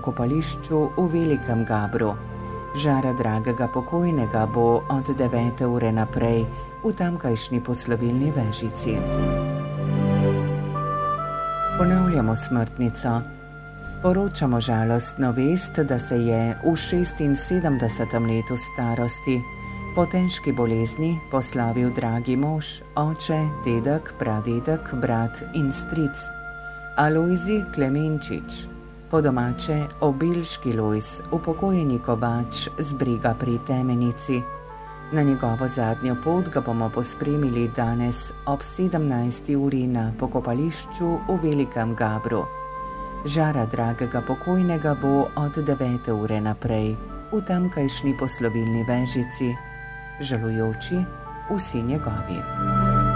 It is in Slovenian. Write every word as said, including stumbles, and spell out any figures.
pokopališču v Velikem Gabru. Žara dragega pokojnega bo od devete ure naprej v tamkajšnji poslovilni vežici. Ponavljamo smrtnico. Sporočamo žalostno vest, da se je v šestinsedemdesetem letu starosti po težki bolezni poslovil dragi mož, oče, dedek, pradedek, brat in stric Alojzij Klemenčič, po domače Obilški Lojz, upokojeni kovač z Briga pri Temenici. Na njegovo zadnjo pot ga bomo pospremili danes ob sedemnajsti uri na pokopališču v Velikem Gabru. Žara dragega pokojnega bo od devete ure naprej v tamkajšnji poslovilni vežici, žalujoči vsi njegovi.